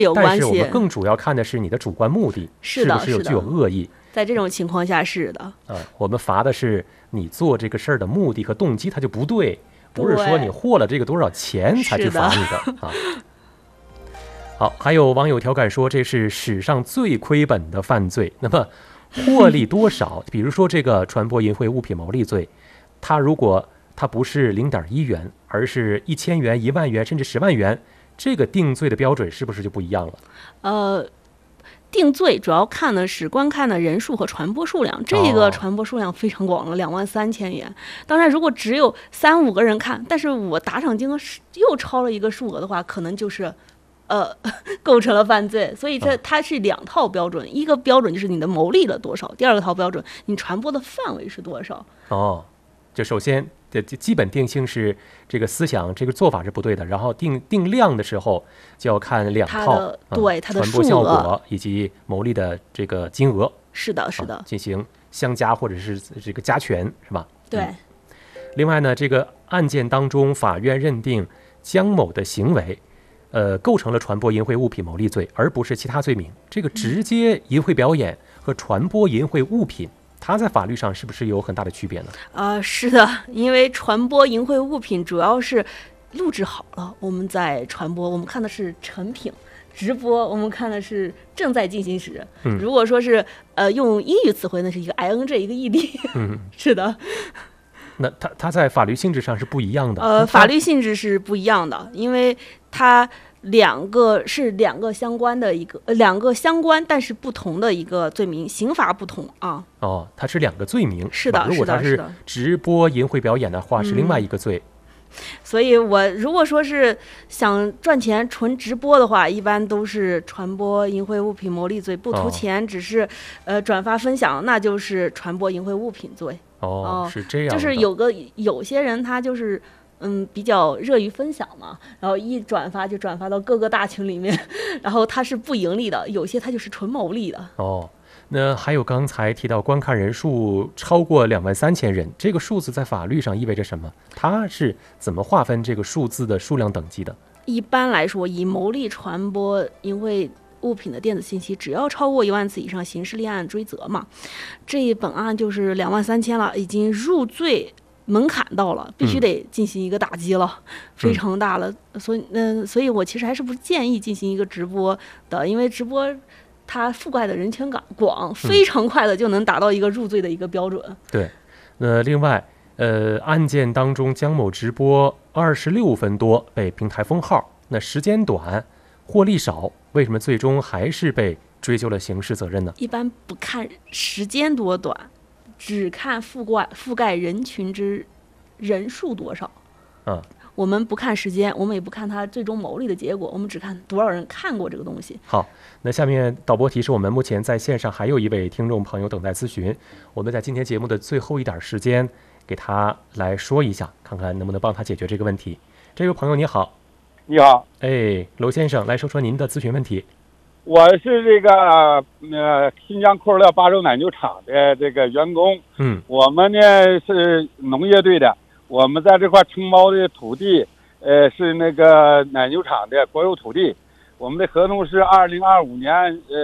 有关系。 但是我们更主要看的是你的主观目的是不是有具有恶意。 在这种情况下是的。 我们罚的是你做这个事儿的目的和动机，它就不对，不是说你获了这个多少钱才去罚你的啊。好，还有网友调侃说这是史上最亏本的犯罪。那么获利多少？比如说这个传播淫秽物品牟利罪，如果它不是0.1元，而是1000元、1万元甚至10万元，这个定罪的标准是不是就不一样了？ 定罪主要看的是观看的人数和传播数量，这个传播数量非常广了，23000元。当然，如果只有3-5个人看，但是我打赏金额又超了一个数额的话，可能就是构成了犯罪。所以它是2套标准，一个标准就是你的牟利了多少，第二个套标准你传播的范围是多少。 就首先的基本定性是这个思想这个做法是不对的，然后定量的时候就要看2套， 它的传播效果以及牟利的这个金额。 是的，进行相加或者是这个加权，是吧？ 对。 另外呢，这个案件当中，法院认定姜某的行为，构成了传播淫秽物品牟利罪，而不是其他罪名。这个直接淫秽表演和传播淫秽物品，它在法律上是不是有很大的区别呢？ 是的，因为传播淫秽物品主要是录制好了，我们在传播，我们看的是成品；直播，我们看的是正在进行时。如果说是用英语词汇，那是一个 ing 一个 ed。是的。 那它在法律性质上是不一样的。 法律性质是不一样的，因为它两个相关的2个相关但是不同的一个罪名，刑罚不同啊。 它是2个罪名。 是的， 如果它是直播淫秽表演的话，是另外一个罪。 所以我如果说是想赚钱纯直播的话，一般都是传播淫秽物品牟利罪，不图钱，只是转发分享，那就是传播淫秽物品罪。 是这样的。 就是有些人他就是比较热于分享嘛，然后一转发就转发到各个大群里面，然后他是不盈利的，有些他就是纯牟利的。 那还有刚才提到观看人数超过23000人，这个数字在法律上意味着什么？它是怎么划分这个数字的数量等级的？ 一般来说，以牟利传播淫秽物品的电子信息，只要超过1万次以上，刑事立案追责嘛。这一本案就是23000了，已经入罪门槛到了，必须得进行一个打击了，非常大了。所以我其实还是不建议进行一个直播的，因为直播它覆盖的人群广，非常快的就能达到一个入罪的一个标准。 对。另外案件当中姜某直播26分多被平台封号，那时间短获利少，为什么最终还是被追究了刑事责任呢？ 一般不看时间多短，只看覆盖人群之人数多少。我们不看时间，我们也不看它最终牟利的结果，我们只看多少人看过这个东西。 好，那下面导播提示我们，目前在线上还有一位听众朋友等待咨询，我们在今天节目的最后一点时间给他来说一下，看看能不能帮他解决这个问题。这位朋友你好。 你好。 娄先生，来说说您的咨询问题。 我是这个新疆库尔勒巴州奶牛场的这个员工。我们呢是农业队的，我们在这块承包的土地是那个奶牛场的国有土地，我们的合同是2025年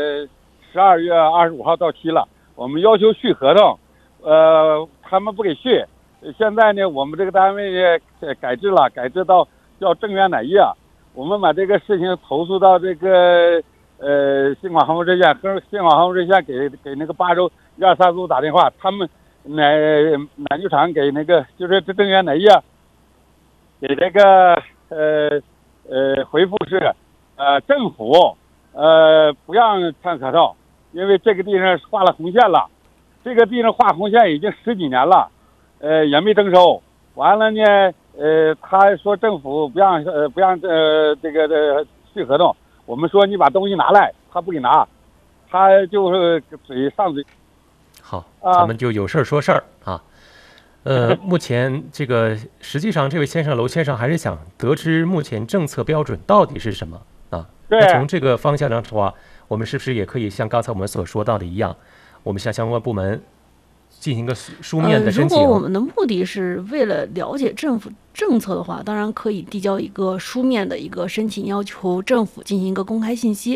12月25号到期了，我们要求续合同，他们不给续。现在呢我们这个单位呢改制到叫正源奶业，我们把这个事情投诉到这个信广航空热线，信广航空热线给那个巴州123组打电话，他们奶牛场给那个就是这正源奶业给这个回复是政府不让签合同，因为这个地上画了红线了，这个地上画红线已经10几年了，也没征收。完了呢他说政府不让这个续合同，我们说你把东西拿来，他不给拿，他就是嘴上嘴。 好，咱们就有事说事儿啊。目前这个实际上这位先生娄先生还是想得知目前政策标准到底是什么啊？ 对。 那从这个方向上说，我们是不是也可以像刚才我们所说到的一样，我们向相关部门进行个书面的申请？ 如果我们的目的是为了了解政府政策的话，当然可以递交一个书面的一个申请，要求政府进行一个公开信息。